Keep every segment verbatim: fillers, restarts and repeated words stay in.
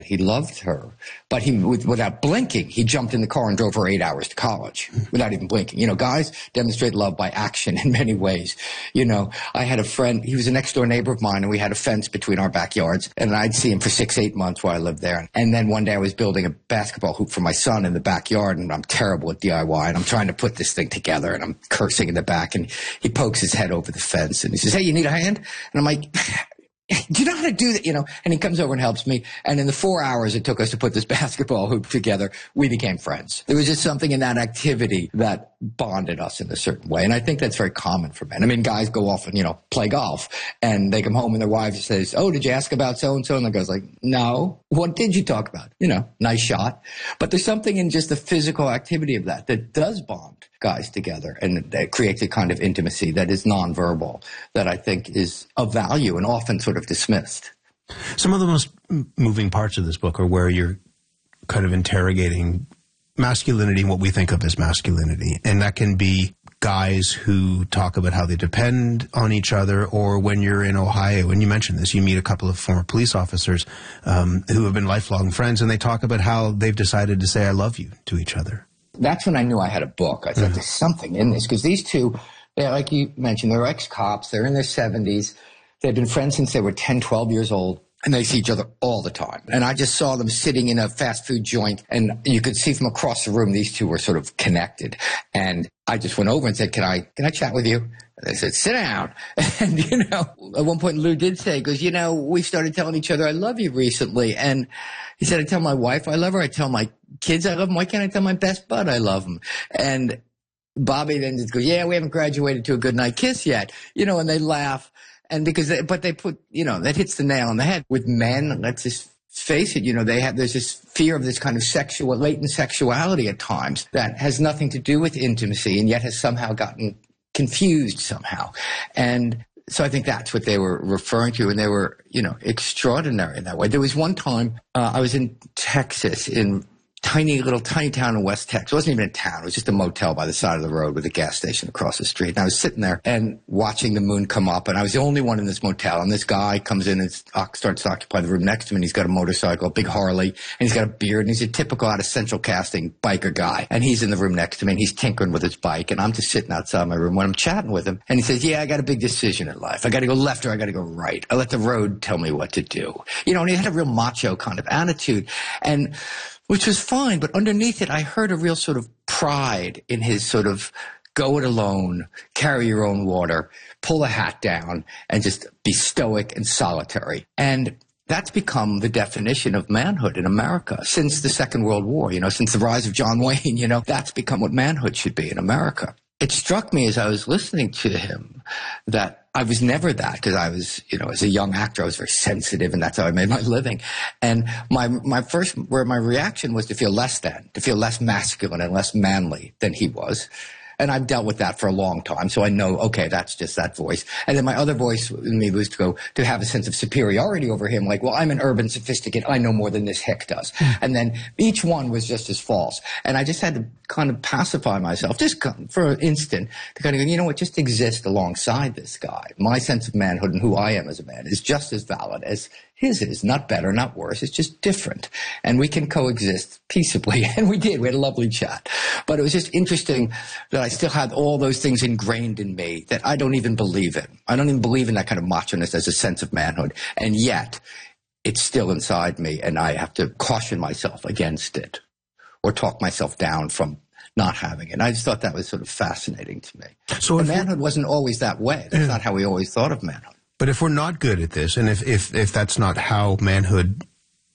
He loved her, but he, with, without blinking, he jumped in the car and drove her eight hours to college without even blinking. You know, guys demonstrate love by action in many ways. You know, I had a friend, he was a next door neighbor of mine, and we had a fence between our backyards, and I'd see him for six, eight months while I lived there. And then one day I was building a basketball hoop for my son in the backyard, and I'm terrible at D I Y, and I'm trying to put this thing together, and I'm cursing in the back, and he pokes his head over the fence, and he says, "Hey, you need a hand?" And I'm like, "Do you know how to do that?" You know, and he comes over and helps me. And in the four hours it took us to put this basketball hoop together, we became friends. There was just something in that activity that bonded us in a certain way. And I think that's very common for men. I mean, guys go off and, you know, play golf, and they come home and their wives says, "Oh, did you ask about so-and-so?" And the guy's like, "No." "What did you talk about?" You know, nice shot. But there's something in just the physical activity of that that does bond guys together, and that creates a kind of intimacy that is nonverbal, that I think is of value and often sort of dismissed. Some of the most moving parts of this book are where you're kind of interrogating masculinity and what we think of as masculinity. And that can be guys who talk about how they depend on each other, or when you're in Ohio, and you mentioned this, you meet a couple of former police officers um, who have been lifelong friends, and they talk about how they've decided to say "I love you" to each other. That's when I knew I had a book. I thought, mm-hmm. there's something in this, because these two, they're, like you mentioned, they're ex-cops. They're in their seventies. They've been friends since they were ten, twelve years old, and they see each other all the time. And I just saw them sitting in a fast food joint, and you could see from across the room these two were sort of connected. And I just went over and said, can I can I chat with you? And they said, "Sit down." And, you know, at one point Lou did say, he goes, "You know, we started telling each other I love you recently." And he said, "I tell my wife I love her. I tell my kids I love them. Why can't I tell my best bud I love him?" And Bobby then just goes, "Yeah, we haven't graduated to a goodnight kiss yet." You know, and they laugh. And because they, but they put, you know, that hits the nail on the head. With men, let's just face it, you know, they have, there's this fear of this kind of sexual, latent sexuality at times that has nothing to do with intimacy, and yet has somehow gotten confused somehow. And so I think that's what they were referring to, and they were, you know, extraordinary in that way. There was one time uh, I was in Texas, in tiny little tiny town in West Texas. It wasn't even a town. It was just a motel by the side of the road with a gas station across the street. And I was sitting there and watching the moon come up, and I was the only one in this motel. And this guy comes in and starts to occupy the room next to me, and he's got a motorcycle, a big Harley, and he's got a beard, and he's a typical out of Central Casting biker guy. And he's in the room next to me, and he's tinkering with his bike, and I'm just sitting outside my room when I'm chatting with him. And he says, "Yeah, I got a big decision in life. I got to go left or I got to go right. I let the road tell me what to do." You know, and he had a real macho kind of attitude. And which was fine, but underneath it, I heard a real sort of pride in his sort of go it alone, carry your own water, pull the hat down, and just be stoic and solitary. And that's become the definition of manhood in America since the Second World War, you know, since the rise of John Wayne, you know, that's become what manhood should be in America. It struck me as I was listening to him that I was never that, because I was, you know, as a young actor, I was very sensitive, and that's how I made my living. And my my first, where my reaction was to feel less than, to feel less masculine and less manly than he was. And I've dealt with that for a long time, so I know, okay, that's just that voice. And then my other voice in me was to go, to have a sense of superiority over him, like, well, I'm an urban sophisticate, I know more than this hick does. And then each one was just as false. And I just had to kind of pacify myself, just for an instant, to kind of go, you know what, just exist alongside this guy. My sense of manhood and who I am as a man is just as valid as his is, not better, not worse. It's just different. And we can coexist peaceably. And we did. We had a lovely chat. But it was just interesting that I still had all those things ingrained in me that I don't even believe in. I don't even believe in that kind of macho-ness as a sense of manhood. And yet, it's still inside me, and I have to caution myself against it, or talk myself down from not having it. And I just thought that was sort of fascinating to me. So and manhood wasn't always that way. That's yeah. not how we always thought of manhood. But if we're not good at this, and if, if, if that's not how manhood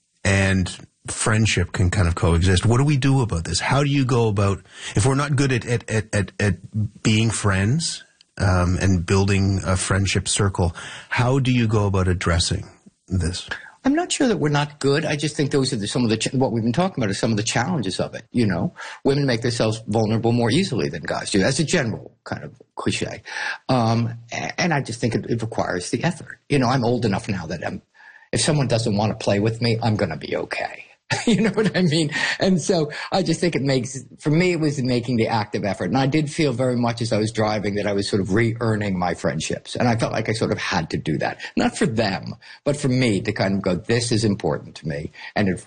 and friendship can kind of coexist, what do we do about this? How do you go about, if we're not good at, at, at, at, at being friends um, and building a friendship circle, how do you go about addressing this? I'm not sure that we're not good. I just think those are the, some of the, ch- what we've been talking about are some of the challenges of it. You know, women make themselves vulnerable more easily than guys do. That's a general kind of cliche. Um, and I just think it, it requires the effort. You know, I'm old enough now that I'm, if someone doesn't want to play with me, I'm going to be okay. You know what I mean? And so I just think it makes, for me, it was making the active effort. And I did feel very much as I was driving that I was sort of re-earning my friendships. And I felt like I sort of had to do that. Not for them, but for me to kind of go, this is important to me. And it